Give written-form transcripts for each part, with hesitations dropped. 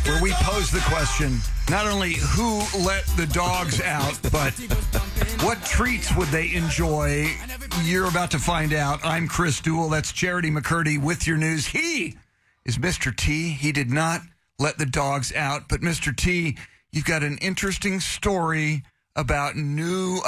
where we pose the question, not only who let the dogs out, but what treats would they enjoy? You're about to find out. I'm Chris Duell. That's Charity McCurdy with your news. He is Mr. T. He did not let the dogs out, but Mr. T, you've got an interesting story about a new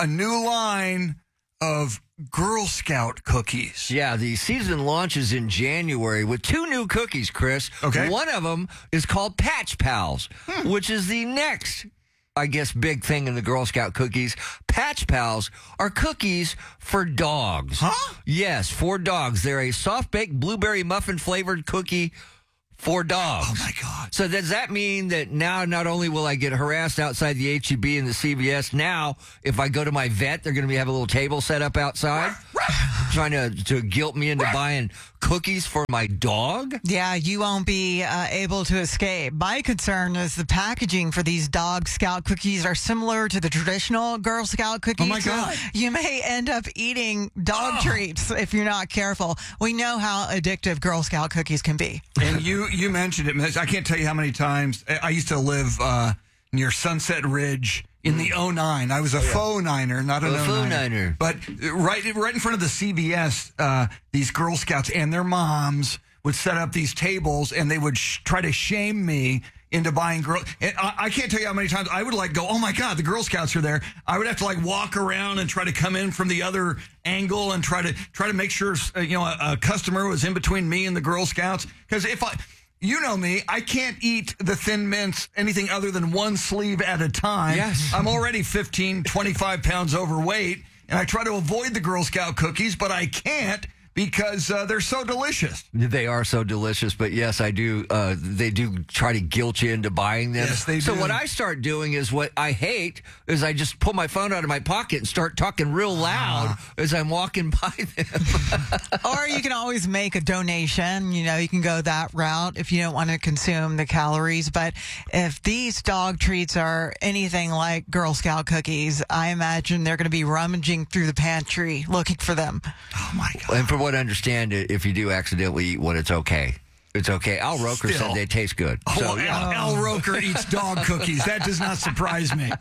line of Girl Scout cookies. Yeah, the season launches in January with 2 new cookies, Chris. Okay. One of them is called Patch Pals, which is the next, I guess, big thing in the Girl Scout cookies. Patch Pals are cookies for dogs. Huh? Yes, for dogs. They're a soft-baked blueberry muffin-flavored cookie for dogs. Oh, my God. So does that mean that now not only will I get harassed outside the H-E-B and the CVS, now if I go to my vet, they're going to have a little table set up outside trying to guilt me into buying cookies for my dog? Yeah, you won't be able to escape. My concern is the packaging for these Dog Scout cookies are similar to the traditional Girl Scout cookies. Oh, my God. So you may end up eating dog treats if you're not careful. We know how addictive Girl Scout cookies can be. And you mentioned it. I can't tell you how many times. I used to live near Sunset Ridge in the 09. I was a faux Niner, not an A faux 09er. Niner. But right in front of the CVS, these Girl Scouts and their moms would set up these tables, and they would try to shame me into buying girl. And I can't tell you how many times I would go, oh my God, the Girl Scouts are there. I would have to walk around and try to come in from the other angle and try to make sure a customer was in between me and the Girl Scouts. Because you know me, I can't eat the Thin Mints anything other than one sleeve at a time. Yes. I'm already 15, 25 pounds overweight, and I try to avoid the Girl Scout cookies, but I can't because they're so delicious. They are so delicious, but yes, I do. They do try to guilt you into buying them. Yes, they So do. what I start doing is what I hate is I just pull my phone out of my pocket and start talking real loud as I'm walking by them. Or you can always make a donation. You can go that route if you don't want to consume the calories. But if these dog treats are anything like Girl Scout cookies, I imagine they're going to be rummaging through the pantry looking for them. Oh, my God. And from what I understand, if you do accidentally eat one, it's okay. It's okay. Al Roker Still. said they taste good. Oh, Al Roker eats dog cookies. That does not surprise me.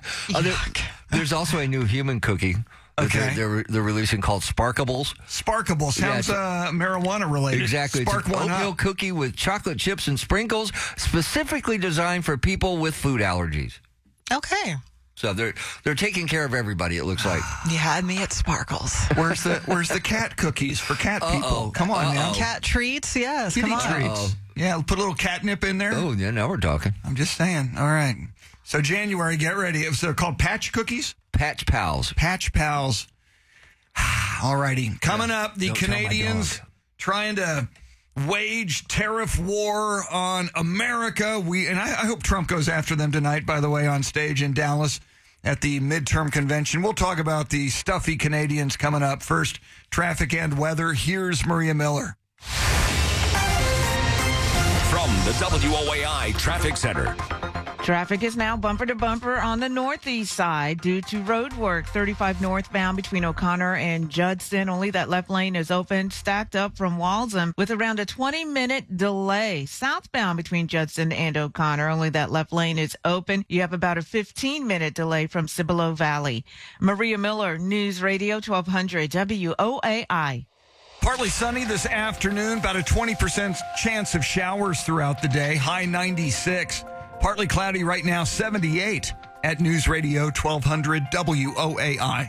There's also a new human cookie that Okay. they're releasing called Sparkables. Sparkable sounds marijuana related. Exactly. Spark It's an one oatmeal up. cookie with chocolate chips and sprinkles, specifically designed for people with food allergies. Okay. So they're taking care of everybody, it looks like. You had me at Sparkles. Where's the cat cookies for cat people? Come on now. Cat treats? Yes. Kitty Come on. treats. Yeah, put a little catnip in there. Oh, yeah, now we're talking. I'm just saying. All right. So January, get ready. They're called Patch Cookies? Patch Pals. Patch Pals. All righty. Coming up, the Don't tell my Canadians dog. trying to wage tariff war on America. I hope Trump goes after them tonight, by the way, on stage in Dallas at the midterm convention. We'll talk about the stuffy Canadians coming up. First, traffic and weather. Here's Maria Miller. From the WOAI Traffic Center. Traffic is now bumper to bumper on the northeast side due to road work. 35 northbound between O'Connor and Judson. Only that left lane is open, stacked up from Walsham with around a 20-minute delay. Southbound between Judson and O'Connor. Only that left lane is open. You have about a 15-minute delay from Cibolo Valley. Maria Miller, News Radio 1200 WOAI. Partly sunny this afternoon, about a 20% chance of showers throughout the day, high 96. Partly cloudy right now, 78 at News Radio 1200 WOAI.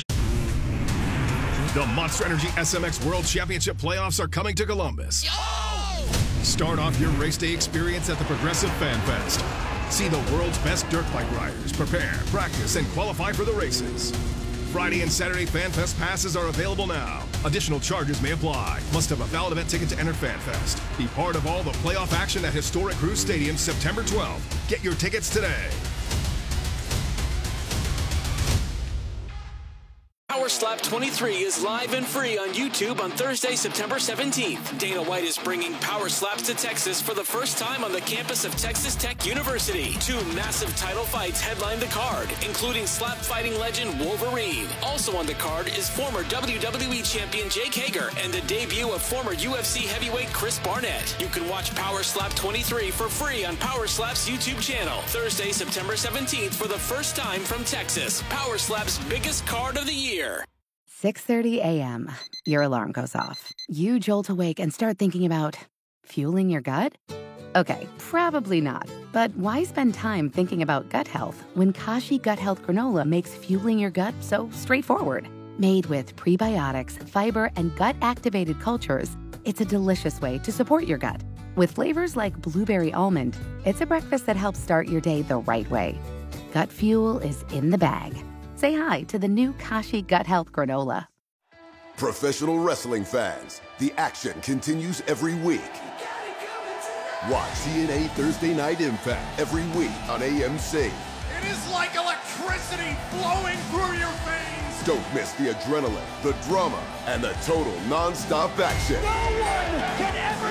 The Monster Energy SMX World Championship playoffs are coming to Columbus. Start off your race day experience at the Progressive Fan Fest. See the world's best dirt bike riders prepare, practice, and qualify for the races. Friday and Saturday Fan Fest passes are available now. Additional charges may apply. Must have a valid event ticket to enter Fan Fest. Be part of all the playoff action at historic Cruise Stadium September 12th. Get your tickets today. Power Slap 23 is live and free on YouTube on Thursday, September 17th. Dana White is bringing Power Slaps to Texas for the first time on the campus of Texas Tech University. 2 massive title fights headline the card, including slap fighting legend Wolverine. Also on the card is former WWE champion Jake Hager and the debut of former UFC heavyweight Chris Barnett. You can watch Power Slap 23 for free on Power Slap's YouTube channel. Thursday, September 17th for the first time from Texas. Power Slap's biggest card of the year. 6:30 a.m. Your alarm goes off. You jolt awake and start thinking about fueling your gut? Okay, probably not. But why spend time thinking about gut health when Kashi Gut Health Granola makes fueling your gut so straightforward? Made with prebiotics, fiber, and gut-activated cultures, it's a delicious way to support your gut. With flavors like blueberry almond, it's a breakfast that helps start your day the right way. Gut fuel is in the bag. Say hi to the new Kashi Gut Health Granola. Professional wrestling fans, the action continues every week. Watch TNA Thursday Night Impact every week on AMC. It is like electricity flowing through your veins. Don't miss the adrenaline, the drama, and the total non-stop action. No one can